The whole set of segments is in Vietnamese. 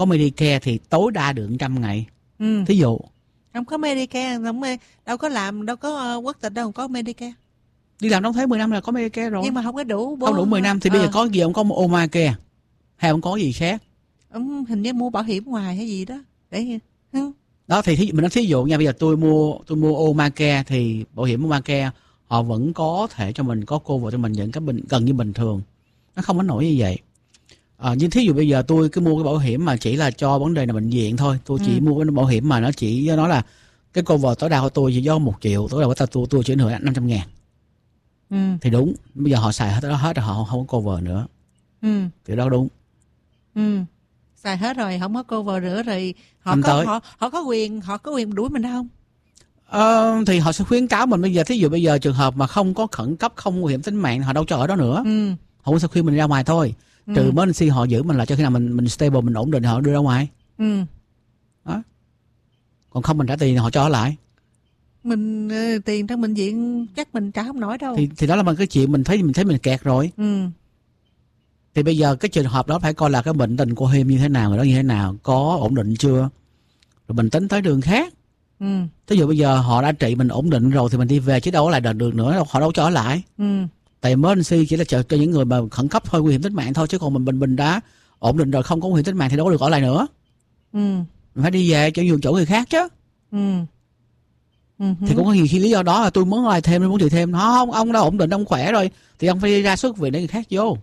có Medicare thì tối đa được 100 ngày. Thí dụ không có Medicare, đâu có làm, đâu có quốc tịch đâu có Medicare. Đi làm đóng thuế 10 năm là có Medicare rồi. Nhưng mà không có đủ. Không đủ 10 năm thì bây giờ có gì, ông có Obamacare hay ông có gì khác? Hình như mua bảo hiểm ngoài hay gì đó để đó thì mình nói thí dụ nha, bây giờ tôi mua Obamacare thì bảo hiểm Obamacare họ vẫn có thể cho mình có cover cho mình những cái gần như bình thường, nó không có nổi như vậy. Nhưng thí dụ bây giờ tôi cứ mua cái bảo hiểm mà chỉ là cho vấn đề là bệnh viện thôi, tôi chỉ mua cái bảo hiểm mà nó chỉ do nó là cái cover tối đa của tôi chỉ do 1 triệu, tối đa của tôi chỉ nửa 500.000. Thì đúng, bây giờ họ xài hết rồi họ không có cover nữa. Thì đó đúng. Xài hết rồi không có cover nữa rồi họ có quyền đuổi mình không? Thì họ sẽ khuyến cáo mình bây giờ, thí dụ bây giờ trường hợp mà không có khẩn cấp, không nguy hiểm tính mạng, họ đâu cho ở đó nữa. Họ sẽ khuyên mình ra ngoài thôi. Trừ emergency họ giữ mình lại cho khi nào mình stable, mình ổn định họ đưa ra ngoài. Đó. Còn không mình trả tiền họ cho ở lại. Mình tiền trong bệnh viện chắc mình trả không nổi đâu. Thì đó là một cái chuyện mình thấy mình kẹt rồi. Thì bây giờ cái trường hợp đó phải coi là cái bệnh tình của Hiêm như thế nào, người đó như thế nào, có ổn định chưa, rồi mình tính tới đường khác. Thí dụ bây giờ họ đã trị mình ổn định rồi thì mình đi về, chứ đâu có lại đợt được nữa, họ đâu cho ở lại. Tại emergency chỉ là cho những người mà khẩn cấp thôi, nguy hiểm tính mạng thôi, chứ còn mình đã ổn định rồi, không có nguy hiểm tính mạng thì đâu có được ở lại nữa. Mình phải đi về cho nhường chỗ người khác chứ. Thì cũng có nhiều khi lý do đó là tôi muốn lại thêm, muốn trị thêm. Không, ông đã ổn định, ông khỏe rồi thì ông phải đi ra xuất viện để người khác vô.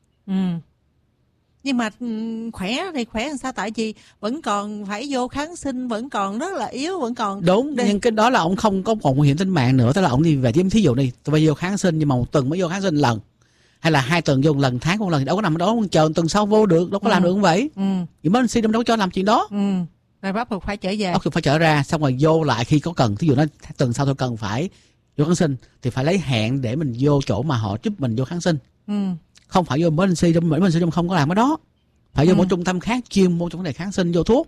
Nhưng mà khỏe thì khỏe làm sao, tại vì vẫn còn phải vô kháng sinh, vẫn còn rất là yếu, vẫn còn đúng. Nhưng cái đó là ông không có còn nguy hiểm tính mạng nữa, tức là ông đi về. Thí dụ đi, tôi phải vô kháng sinh nhưng mà 1 tuần mới vô kháng sinh lần, hay là 2 tuần vô 1 lần, tháng 1 lần, thì đâu có nằm ở đó chờ tuần sau vô được, đâu có làm được không vậy? Emergency đâu có cho làm chuyện đó. Rồi bắt buộc phải trở về, bắt buộc phải trở ra, xong rồi vô lại khi có cần. Thí dụ nó tuần sau tôi cần phải vô kháng sinh thì phải lấy hẹn để mình vô chỗ mà họ giúp mình vô kháng sinh. Không phải vô emergency không có làm cái đó, phải vô một trung tâm khác chuyên môn trong vấn đề kháng sinh, vô thuốc.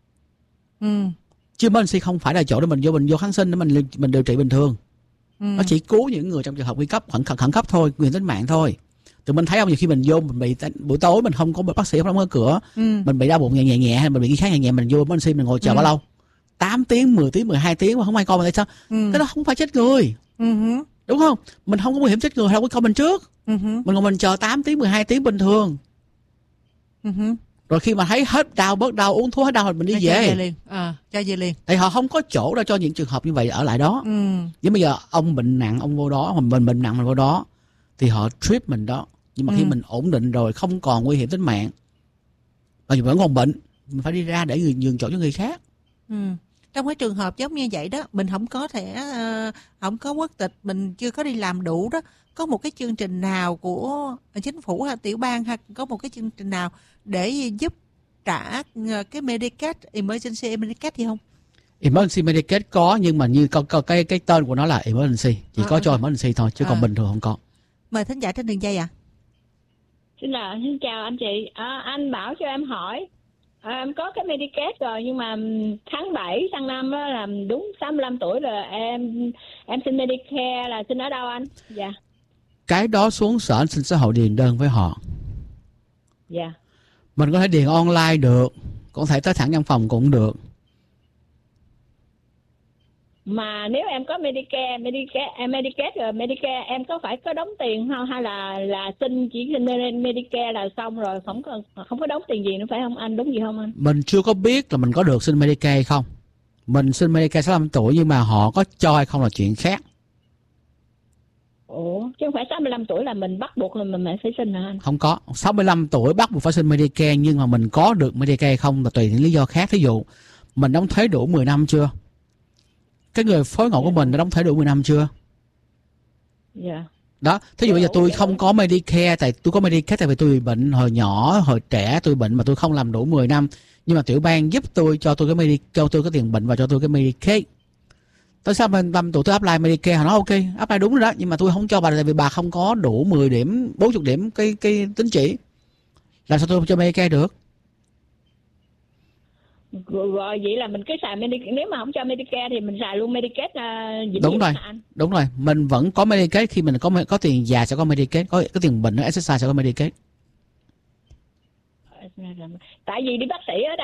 Chứ emergency không phải là chỗ để mình vô kháng sinh để mình điều trị bình thường. Nó chỉ cứu những người trong trường hợp nguy cấp, khẩn cấp thôi, nguy hiểm tính mạng thôi. Tụi mình thấy không, nhiều khi mình vô mình bị buổi tối mình không có bác sĩ không có cửa, mình bị đau bụng nhẹ hay mình bị cái khác nhẹ, mình vô emergency mình ngồi chờ bao lâu? 8 tiếng, 10 tiếng, 12 tiếng mà không ai coi mình tại sao? Cái đó không phải chết người. Đúng không? Mình không có nguy hiểm chết người, không có coi mình trước. Mình ngồi mình chờ 8 tiếng, 12 tiếng bình thường. Rồi khi mà thấy hết đau, bớt đau, uống thuốc hết đau mình đi về. Cho về liền. Tại họ không có chỗ đâu cho những trường hợp như vậy ở lại đó. Nhưng bây giờ ông bệnh nặng ông vô đó, mình bệnh nặng mình vô đó thì họ treat mình đó. Nhưng mà khi mình ổn định rồi, không còn nguy hiểm tính mạng mà vẫn còn bệnh, mình phải đi ra để nhường chỗ cho người khác. Trong cái trường hợp giống như vậy đó, mình không có không có quốc tịch, mình chưa có đi làm đủ đó, có một cái chương trình nào của chính phủ hay tiểu bang, hay có một cái chương trình nào để giúp trả cái Medicaid, emergency Medicaid gì không? Emergency Medicaid có, nhưng mà như cái tên của nó là emergency, chỉ có cho emergency thôi, chứ còn bình thường không có. Mời thính giả trên đường dây ạ. Xin chào anh chị. Anh bảo cho em hỏi, em có cái Medicaid rồi, nhưng mà tháng 7 sang năm đó, làm đúng 65 tuổi rồi, em xin Medicare là xin ở đâu anh? Dạ. Cái đó xuống sở an sinh xã hội điền đơn với họ. Dạ. Mình có thể điền online được, có thể tới thẳng văn phòng cũng được. Mà nếu em có Medicare rồi, Medicare em có phải có đóng tiền không, hay là chỉ xin Medicare là xong rồi, không có đóng tiền gì nữa phải không anh, đúng gì không anh? Mình chưa có biết là mình có được xin Medicare hay không. Mình xin Medicare 65 tuổi nhưng mà họ có cho hay không là chuyện khác. Ủa, chứ không phải 65 tuổi là mình bắt buộc là mình phải xin hả anh? Không có, 65 tuổi bắt buộc phải xin Medicare, nhưng mà mình có được Medicare hay không là tùy những lý do khác. Thí dụ mình đóng thuế đủ 10 năm chưa? Cái người phối ngẫu của mình đã đóng thuế đủ 10 năm chưa? Dạ. Đó, thí dụ bây giờ tôi không có Medicare, tại tôi có Medicare tại vì tôi bị bệnh hồi nhỏ, hồi trẻ tôi bệnh mà tôi không làm đủ 10 năm, nhưng mà tiểu bang giúp tôi cho tôi cái tiền bệnh và cho tôi cái Medicare. Tại sao mình 5 tuổi tôi apply Medicare, họ nói ok, apply đúng rồi đó, nhưng mà tôi không cho bà tại vì bà không có đủ 10 điểm, 40 điểm cái tín chỉ. Làm sao tôi cho Medicare được? Rồi vậy là mình cứ xài Medicare, nếu mà không cho Medicare thì mình xài luôn Medicare đúng rồi, anh? Đúng rồi, mình vẫn có Medicare, khi mình có tiền già sẽ có Medicare, có tiền bệnh SSI sẽ có Medicare. Tại vì đi bác sĩ ở